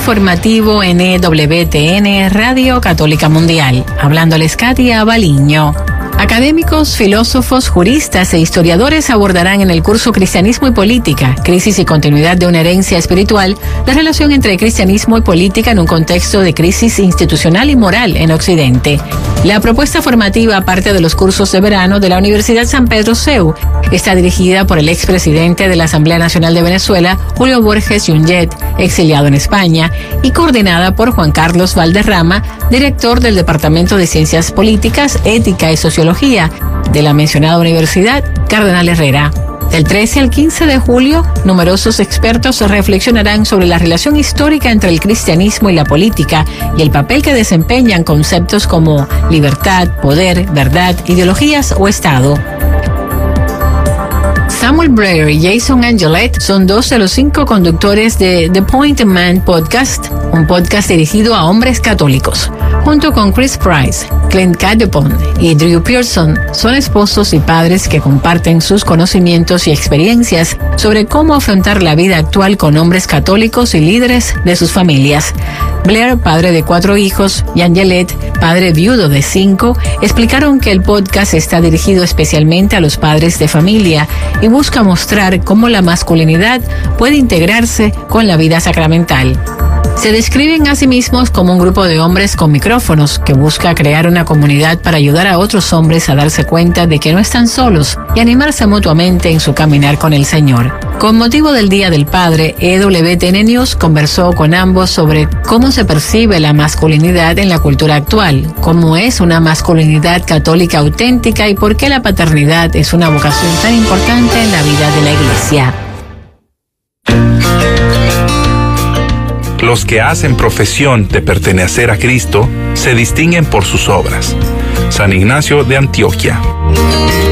informativo NWTN Radio Católica Mundial. Hablándoles Katia Baliño. Académicos, filósofos, juristas e historiadores abordarán en el curso Cristianismo y Política, crisis y continuidad de una herencia espiritual, la relación entre cristianismo y política en un contexto de crisis institucional y moral en Occidente. La propuesta formativa, parte de los cursos de verano de la Universidad San Pedro CEU, está dirigida por el expresidente de la Asamblea Nacional de Venezuela, Julio Borges Yunget, exiliado en España, y coordinada por Juan Carlos Valderrama, director del Departamento de Ciencias Políticas, Ética y Sociología de la mencionada Universidad Cardenal Herrera. Del 13 al 15 de julio, numerosos expertos reflexionarán sobre la relación histórica entre el cristianismo y la política y el papel que desempeñan conceptos como libertad, poder, verdad, ideologías o Estado. Samuel Breyer y Jason Angelet son 2 de los 5 conductores de The Point Man Podcast, un podcast dirigido a hombres católicos. Junto con Chris Price, Clint Cadepon y Drew Pearson, son esposos y padres que comparten sus conocimientos y experiencias sobre cómo afrontar la vida actual con hombres católicos y líderes de sus familias. Blair, padre de 4 hijos, y Angelet, padre viudo de 5, explicaron que el podcast está dirigido especialmente a los padres de familia y busca mostrar cómo la masculinidad puede integrarse con la vida sacramental. Se describen a sí mismos como un grupo de hombres con micrófonos que busca crear una comunidad para ayudar a otros hombres a darse cuenta de que no están solos y animarse mutuamente en su caminar con el Señor. Con motivo del Día del Padre, EWTN News conversó con ambos sobre cómo se percibe la masculinidad en la cultura actual, cómo es una masculinidad católica auténtica y por qué la paternidad es una vocación tan importante en la vida de la Iglesia. Los que hacen profesión de pertenecer a Cristo se distinguen por sus obras. San Ignacio de Antioquia.